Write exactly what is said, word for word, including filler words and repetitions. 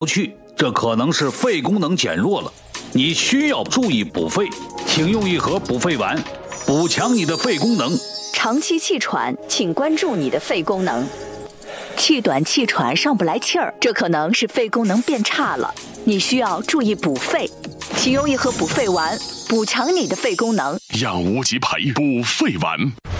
去，这可能是肺功能减弱了，你需要注意补肺，请用一盒补肺丸，补强你的肺功能。 长期气喘，请关注你的肺功能。气短气喘上不来气儿，这可能是肺功能变差了，你需要注意补肺，请用一盒补肺丸，补强你的肺功能。 养无极培补肺丸。